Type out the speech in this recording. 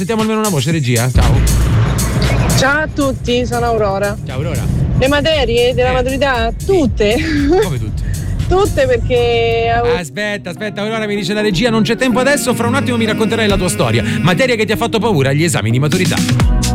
Sentiamo almeno una voce, regia. Ciao. Ciao a tutti, sono Aurora. Ciao Aurora. Le materie della maturità, tutte. Come tutte? Tutte perché... Aspetta, Aurora, mi dice la regia, non c'è tempo adesso, fra un attimo mi racconterai la tua storia. Materia che ti ha fatto paura agli esami di maturità.